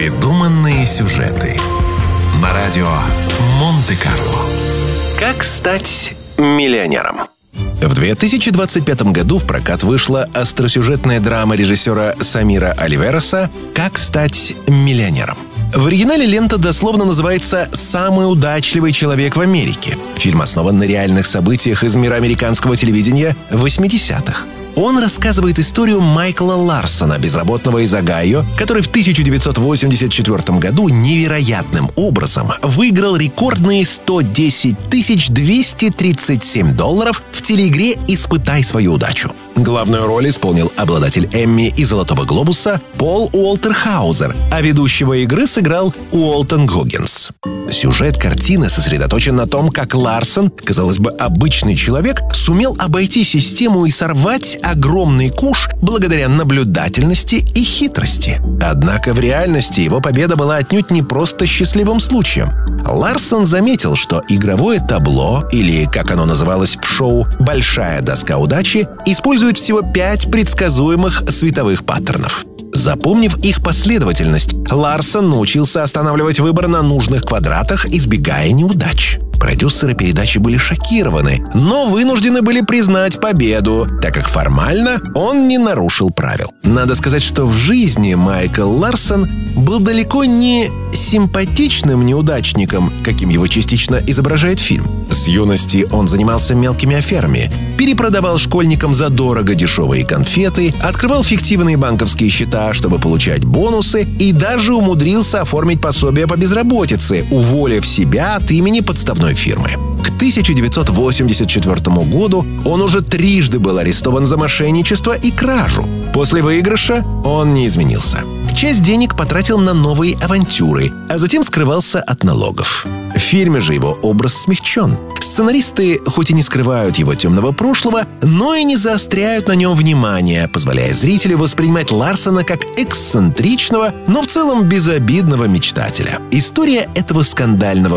Придуманные сюжеты на радио Монте-Карло. Как стать миллионером? В 2025 году в прокат вышла остросюжетная драма режиссера Самира Оливероса «Как стать миллионером». В оригинале лента дословно называется «Самый удачливый человек в Америке». Фильм основан на реальных событиях из мира американского телевидения 80-х. Он рассказывает историю Майкла Ларсона, безработного из Огайо, который в 1984 году невероятным образом выиграл рекордные $110 237 в телеигре «Испытай свою удачу». Главную роль исполнил обладатель Эмми и Золотого глобуса Пол Уолтерхаузер, а ведущего игры сыграл Уолтон Гоггинс. Сюжет картины сосредоточен на том, как Ларсон, казалось бы, обычный человек, сумел обойти систему и сорвать огромный куш благодаря наблюдательности и хитрости. Однако в реальности его победа была отнюдь не просто счастливым случаем. Ларсон заметил, что игровое табло, или, как оно называлось в шоу, «Большая доска удачи», использует всего 5 предсказуемых световых паттернов. Запомнив их последовательность, Ларсон научился останавливать выбор на нужных квадратах, избегая неудач. Продюсеры передачи были шокированы, но вынуждены были признать победу, так как формально он не нарушил правил. Надо сказать, что в жизни Майкл Ларсон был далеко не симпатичным неудачником, каким его частично изображает фильм. С юности он занимался мелкими аферами, перепродавал школьникам задорого дешевые конфеты, открывал фиктивные банковские счета, чтобы получать бонусы, и даже умудрился оформить пособие по безработице, уволив себя от имени подставной фирмы. К 1984 году он уже трижды был арестован за мошенничество и кражу. После выигрыша он не изменился. Часть денег потратил на новые авантюры, а затем скрывался от налогов. В фильме же его образ смягчен. Сценаристы хоть и не скрывают его темного прошлого, но и не заостряют на нем внимание, позволяя зрителю воспринимать Ларсона как эксцентричного, но в целом безобидного мечтателя. История этого скандального